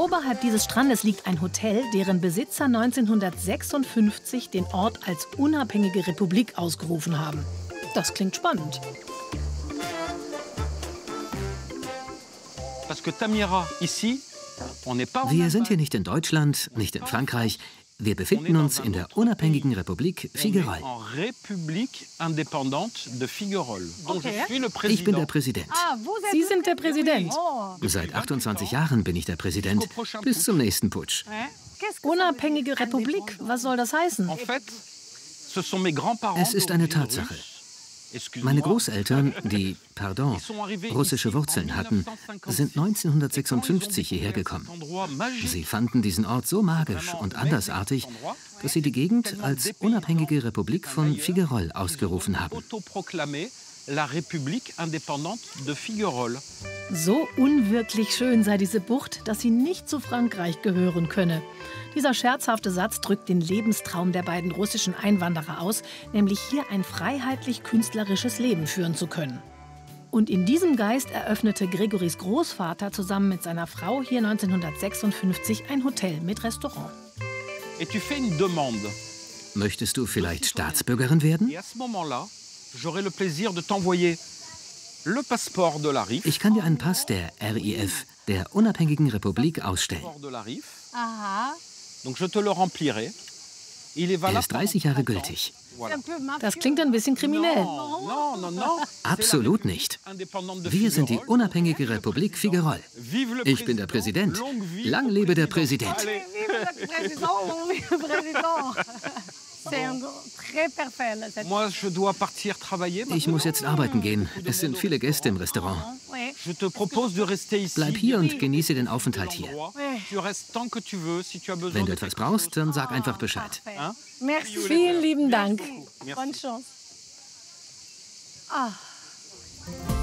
Oberhalb dieses Strandes liegt ein Hotel, deren Besitzer 1956 den Ort als unabhängige Republik ausgerufen haben. Das klingt spannend. Wir sind hier nicht in Deutschland, nicht in Frankreich. Wir befinden uns in der unabhängigen Republik Figueroles. Ich bin der Präsident. Sie sind der Präsident. Seit 28 Jahren bin ich der Präsident, bis zum nächsten Putsch. Unabhängige Republik, was soll das heißen? Es ist eine Tatsache. Meine Großeltern, die, russische Wurzeln hatten, sind 1956 hierher gekommen. Sie fanden diesen Ort so magisch und andersartig, dass sie die Gegend als unabhängige Republik von Figueroles ausgerufen haben. So unwirklich schön sei diese Bucht, dass sie nicht zu Frankreich gehören könne. Dieser scherzhafte Satz drückt den Lebenstraum der beiden russischen Einwanderer aus, nämlich hier ein freiheitlich-künstlerisches Leben führen zu können. Und in diesem Geist eröffnete Gregoris Großvater zusammen mit seiner Frau hier 1956 ein Hotel mit Restaurant. Möchtest du vielleicht Staatsbürgerin werden? Ich kann dir einen Pass der RIF, der Unabhängigen Republik, ausstellen. Er ist 30 Jahre gültig. Das klingt ein bisschen kriminell. Absolut nicht. Wir sind die unabhängige Republik Figueroles. Ich bin der Präsident. Lang lebe der Präsident. Ich muss jetzt arbeiten gehen. Es sind viele Gäste im Restaurant. Bleib hier und genieße den Aufenthalt hier. Wenn du etwas brauchst, dann sag einfach Bescheid. Vielen lieben Dank. Bonne chance.